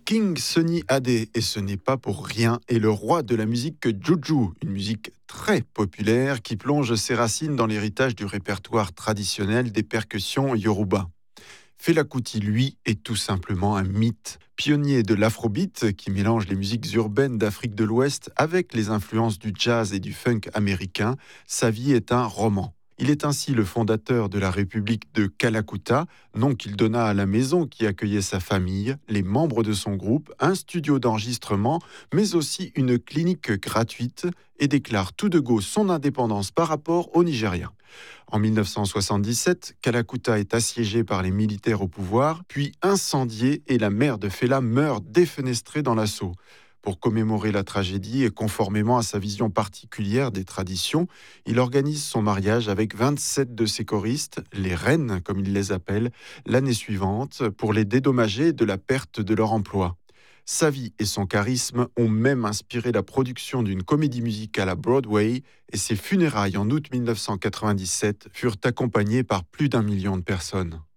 King Sunny Ade, et ce n'est pas pour rien, est le roi de la musique Juju, une musique très populaire qui plonge ses racines dans l'héritage du répertoire traditionnel des percussions yoruba. Fela Kuti, lui, est tout simplement un mythe. Pionnier de l'afrobeat qui mélange les musiques urbaines d'Afrique de l'Ouest avec les influences du jazz et du funk américain, sa vie est un roman. Il est ainsi le fondateur de la République de Kalakuta, nom qu'il donna à la maison qui accueillait sa famille, les membres de son groupe, un studio d'enregistrement, mais aussi une clinique gratuite, et déclare tout de go son indépendance par rapport au Nigeria. En 1977, Kalakuta est assiégé par les militaires au pouvoir, puis incendié et la mère de Fela meurt défenestrée dans l'assaut. Pour commémorer la tragédie et conformément à sa vision particulière des traditions, il organise son mariage avec 27 de ses choristes, les reines comme il les appelle, l'année suivante pour les dédommager de la perte de leur emploi. Sa vie et son charisme ont même inspiré la production d'une comédie musicale à Broadway et ses funérailles en août 1997 furent accompagnées par plus d'1 million de personnes.